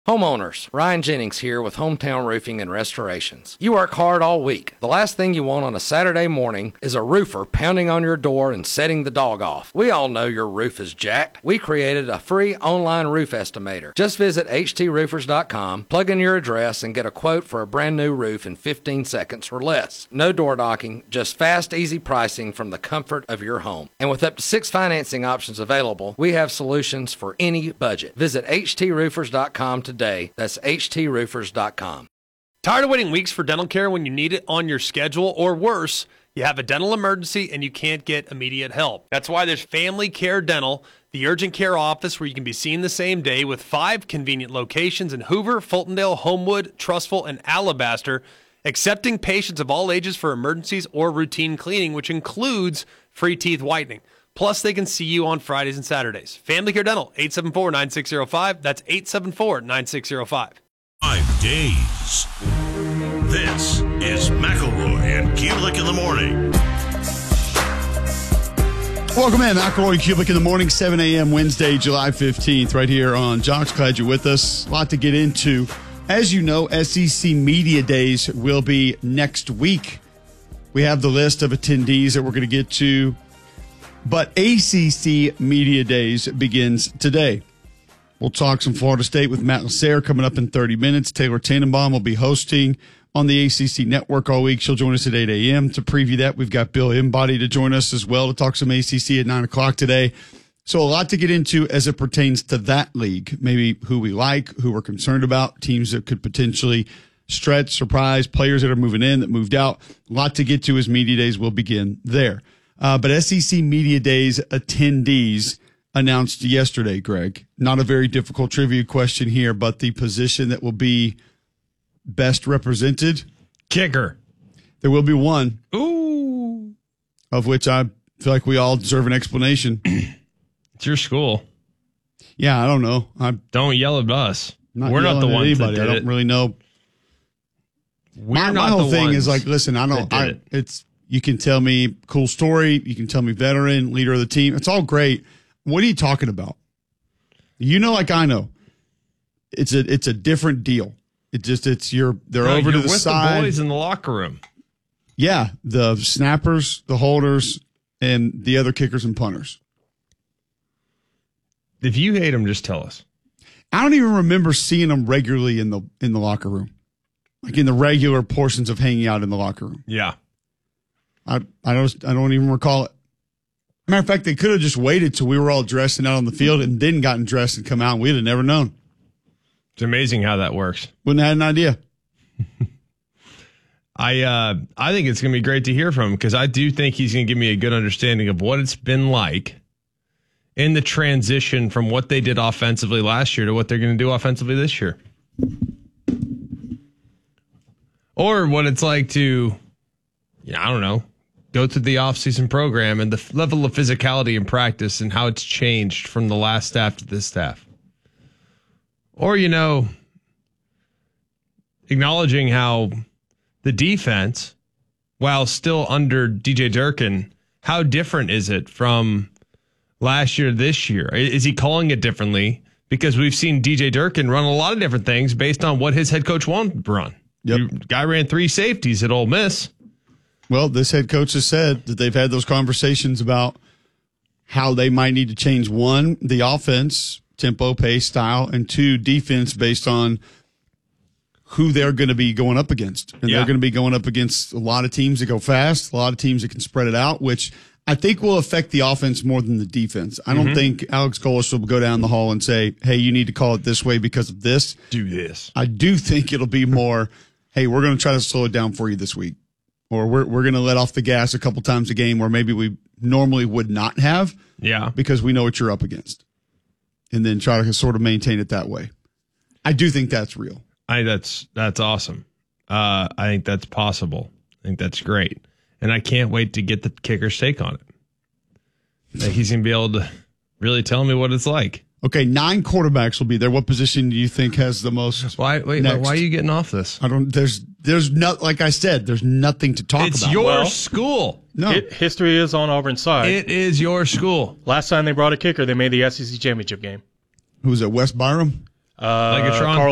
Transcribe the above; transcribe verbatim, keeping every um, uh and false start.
Homeowners, Ryan Jennings here with Hometown Roofing and Restorations. You work hard all week. The last thing you want on a Saturday morning is a roofer pounding on your door and setting the dog off. We all know your roof is jacked. We created a free online roof estimator. Just visit h t roofers dot com, plug in your address, and get a quote for a brand new roof in fifteen seconds or less. No door knocking, just fast, easy pricing from the comfort of your home. And with up to six financing options available, we have solutions for any budget. Visit h t roofers dot com today. Today. That's h t roofers dot com. Tired of waiting weeks for dental care when you need it on your schedule, or worse, you have a dental emergency and you can't get immediate help? That's why there's Family Care Dental, the urgent care office where you can be seen the same day, with five convenient locations in Hoover, Fultondale, Homewood, Trussville, and Alabaster, accepting patients of all ages for emergencies or routine cleaning, which includes free teeth whitening. Plus, they can see you on Fridays and Saturdays. Family Care Dental, eight seven four, nine six zero five. That's eight seven four, nine six zero five. Five days. This is McElroy and Kulik in the morning. Welcome in, McElroy and Kulik in the morning, seven a.m. Wednesday, July fifteenth, right here on Jocks. Glad you're with us. A lot to get into. As you know, S E C Media Days will be next week. We have the list of attendees that we're going to get to. But A C C Media Days begins today. We'll talk some Florida State with Matt Lasser coming up in thirty minutes. Taylor Tannenbaum will be hosting on the A C C Network all week. She'll join us at eight a.m. to preview that. We've got Bill Embody to join us as well to talk some A C C at nine o'clock today. So a lot to get into as it pertains to that league. Maybe who we like, who we're concerned about, teams that could potentially stretch, surprise, players that are moving in, that moved out. A lot to get to as Media Days will begin there. Uh, but S E C Media Days attendees announced yesterday, Greg. Not a very difficult trivia question here, but the position that will be best represented? Kicker. There will be one. Ooh. Of which I feel like we all deserve an explanation. It's your school. Yeah, I don't know. I Don't yell at us. not We're not the yelling at ones anybody. that did I don't it. really know. We're my, not my whole the thing ones is like, listen, I don't. that did I, it. it's you can tell me cool story. You can tell me veteran, leader of the team. It's all great. What are you talking about? You know, like I know, it's a it's a different deal. It just it's you're they're No, over you're to the with side. the boys in the locker room. Yeah, the snappers, the holders, and the other kickers and punters. If you hate them, just tell us. I don't even remember seeing them regularly in the in the locker room, like in the regular portions of hanging out in the locker room. Yeah. I I don't I don't even recall it. Matter of fact, they could have just waited till we were all dressed and out on the field and then gotten dressed and come out, and we'd have never known. It's amazing how that works. Wouldn't have had an idea. I uh, I think it's going to be great to hear from him, because I do think he's going to give me a good understanding of what it's been like in the transition from what they did offensively last year to what they're going to do offensively this year. Or what it's like to, yeah, I don't know, go through the offseason program and the f- level of physicality in practice and how it's changed from the last staff to this staff. Or, you know, acknowledging how the defense, while still under D J Durkin, how different is it from last year to this year? Is he calling it differently? Because we've seen D J Durkin run a lot of different things based on what his head coach wanted to run. Yep. Guy ran three safeties at Ole Miss. Well, this head coach has said that they've had those conversations about how they might need to change, one, the offense, tempo, pace, style, and two, defense based on who they're going to be going up against. And Yeah. they're going to be going up against a lot of teams that go fast, a lot of teams that can spread it out, which I think will affect the offense more than the defense. I don't Mm-hmm. think Alex Golesh will go down the hall and say, hey, you need to call it this way because of this. Do this. I do think it'll be more, hey, we're going to try to slow it down for you this week. Or we're we're going to let off the gas a couple times a game where maybe we normally would not have Yeah. because we know what you're up against. And then try to sort of maintain it that way. I do think that's real. I think that's that's awesome. Uh, I think that's possible. I think that's great. And I can't wait to get the kicker's take on it. That he's going to be able to really tell me what it's like. Okay, nine quarterbacks will be there. What position do you think has the most? Why? Wait, Next. why are you getting off this? I don't. There's there's not like I said. There's nothing to talk It's about. your Well, school. no. Hi- history is on Auburn's side. It is your school. Last time they brought a kicker, they made the S E C championship game. Who was it? Wes Byram. Uh, Legatron? Carl